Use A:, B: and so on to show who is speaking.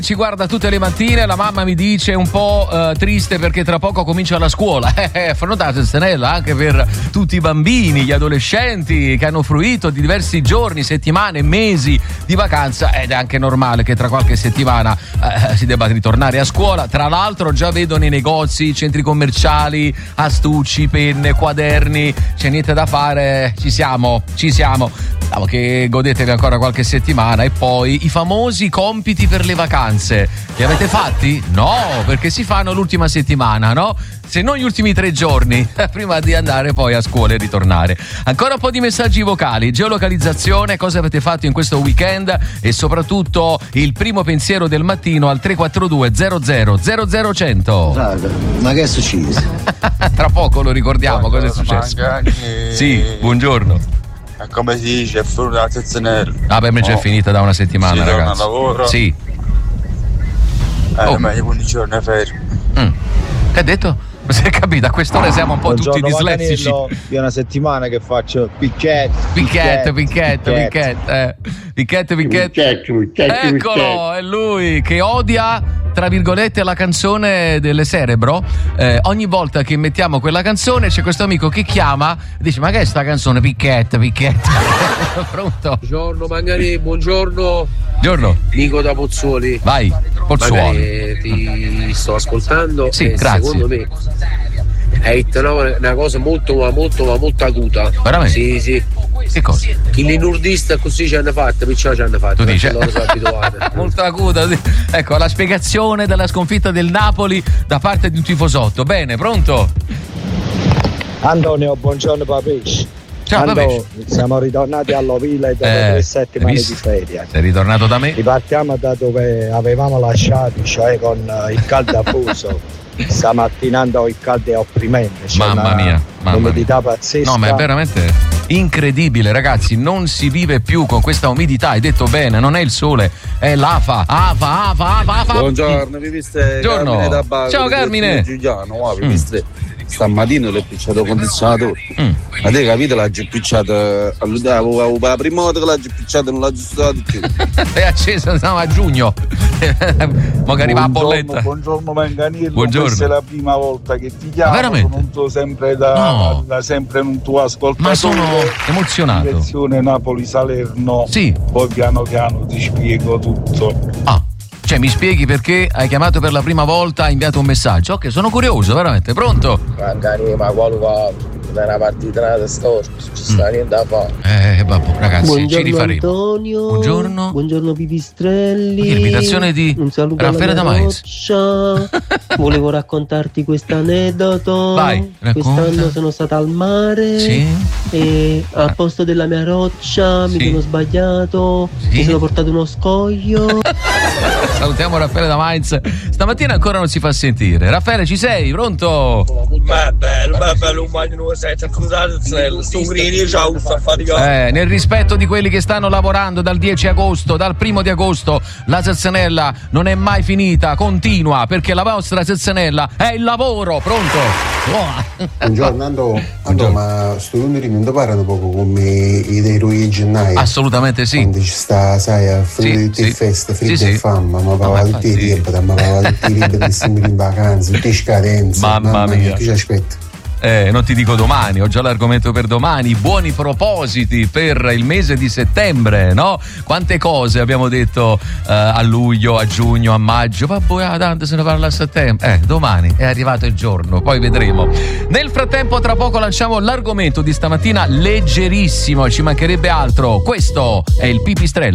A: Ci guarda tutte le mattine, la mamma mi dice un po' triste perché tra poco comincia la scuola. Affrontate Stenella anche per tutti i bambini, gli adolescenti che hanno fruito di diversi giorni, settimane, mesi di vacanza, ed è anche normale che tra qualche settimana si debba ritornare a scuola. Tra l'altro già vedo nei negozi, centri commerciali, astucci, penne, quaderni, c'è niente da fare, ci siamo. Che godetevi ancora qualche settimana e poi i famosi compiti per le vacanze. Li avete fatti? No, perché si fanno l'ultima settimana, no? Se non gli ultimi 3 giorni, prima di andare poi a scuola e ritornare. Ancora un po' di messaggi vocali, geolocalizzazione, cosa avete fatto in questo weekend e soprattutto il primo pensiero del mattino al 342 00 100.
B: Raga, ma che è successo?
A: Tra poco lo ricordiamo. Cosa è successo. Sì, buongiorno.
C: Come si dice, è fuori dalla sezzonella.
A: Per me già è finita da una settimana, ragazzi.
C: Torna al lavoro.
A: Sì.
C: Meglio 15 giorni fermo.
A: Che ha detto? Non si è capito, a quest'ora siamo un po' tutti dislessici.
B: È una settimana che faccio picchetto.
A: Eccolo, è lui che odia, tra virgolette, la canzone delle Cerebro. Ogni volta che mettiamo quella canzone c'è questo amico che chiama e dice: ma che è sta canzone? Picchetto. Pronto?
D: Buongiorno Mangani, buongiorno. Nico da Pozzuoli.
A: Vai, Pozzuoli.
D: Ti sto ascoltando.
A: Sì, grazie.
D: Secondo me è una cosa molto acuta.
A: Veramente?
D: Sì.
A: Che cosa?
D: Chi li nurdista così ci hanno fatto, perciò ci hanno fatto.
A: Tu dici?
D: Loro sono abituati.
A: Molto acuta. Ecco, la spiegazione della sconfitta del Napoli da parte di un tifosotto. Bene, pronto?
B: Antonio, buongiorno Papisci.
A: Ciao,
B: Antonio, siamo ritornati all'Ovile dopo 3 settimane di ferie.
A: Sei ritornato da me?
B: Ripartiamo da dove avevamo lasciato, cioè con il caldo affuso. Stamattina il caldo è opprimente.
A: Mamma mia.
B: Umidità pazzesca.
A: No, ma è veramente incredibile, ragazzi. Non si vive più con questa umidità. Hai detto bene, non è il sole, è l'afa. Afa.
C: Buongiorno, vi viste?
A: Buongiorno.
C: Carmine da Bago,
A: ciao Carmine.
C: Giuliano, vi viste? Stamattina l'ho picciato condizionatore. Ma te capite, l'ha già picciato la prima volta che l'ha già picciato, non l'ha aggiustato più.
A: È acceso, siamo a giugno. Magari va a bolletta.
E: Buongiorno Manganiello.
A: Buongiorno.
E: Questa è la prima volta che ti chiamo.
A: Veramente?
E: Non so sempre sempre un tuo ascoltatore.
A: Ma sono emozionato.
E: Direzione Napoli-Salerno.
A: Sì.
E: Poi piano piano ti spiego tutto.
A: Cioè, mi spieghi perché hai chiamato per la prima volta, hai inviato un messaggio? Ok, sono curioso, veramente. Pronto?
D: Mangani, ma qualunque è una partita da storto, non ci sta niente da fare.
A: Vabbè, ragazzi,
F: buongiorno,
A: ci rifaremo.
F: Antonio. Buongiorno Pipistrelli.
A: L'imitazione di
F: un saluto
A: Raffaele da Mais.
F: Volevo raccontarti questo aneddoto.
A: Vai, racconta.
F: Quest'anno sono stata al mare.
A: Sì.
F: E al posto della mia roccia mi sono sbagliato.
A: Sì.
F: Mi sono portato uno scoglio.
A: Salutiamo Raffaele da Mainz. Stamattina ancora non si fa sentire. Raffaele, ci sei? Pronto?
D: Ma bello,
A: nel rispetto di quelli che stanno lavorando dal 10 agosto, dal 1 di agosto, la Sezzanella non è mai finita, continua, perché la vostra Sezzanella è il lavoro. Pronto?
G: Buongiorno Antonio, ma sto numeri non ti parlano poco come i dei Rui gennaio?
A: Assolutamente sì.
G: Quando ci sta, sai, a finire tutte le feste, freddo e fame, ma va tutti i tempi, ma va tutti i tempi sempre in vacanza, tutte le scadenze.
A: Mamma mia.
G: Chi ci aspetta?
A: Non ti dico domani, ho già l'argomento per domani. Buoni propositi per il mese di settembre, no? Quante cose abbiamo detto a luglio, a giugno, a maggio. Vabbè, tanto se ne parla a settembre. Domani è arrivato il giorno, poi vedremo. Nel frattempo, tra poco lanciamo l'argomento di stamattina, leggerissimo, ci mancherebbe altro. Questo è il Pipistrello.